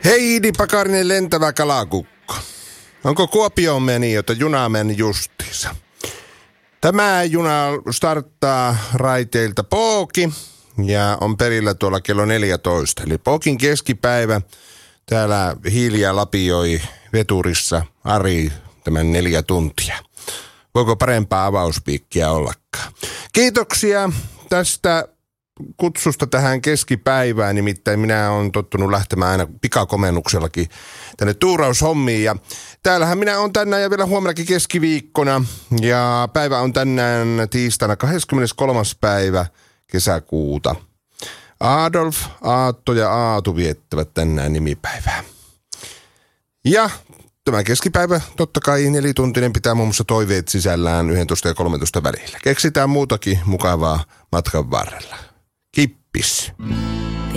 Heidi Pakarinen lentävä kalakukko. Onko Kuopioon meni, jota juna meni justiinsa? Tämä juna starttaa raiteilta Pooki ja on perillä tuolla kello 14. Eli Pookin keskipäivä täällä hiiliä lapioi veturissa Ari tämän 4 tuntia. Voiko parempaa avauspiikkiä ollakaan? Kiitoksia tästä kutsusta tähän keskipäivään, nimittäin minä olen tottunut lähtemään aina pikakomennuksellakin tänne tuuraushommiin. Ja täällähän minä olen tänään ja vielä huomennakin keskiviikkona ja päivä on tänään tiistaina 23. päivä kesäkuuta. Adolf, Aatto ja Aatu viettävät tänään nimipäivää. Ja tämä keskipäivä, totta kai 4-tuntinen, pitää muun muassa toiveet sisällään 11 ja 13 välillä. Keksitään muutakin mukavaa matkan varrella. Kippis.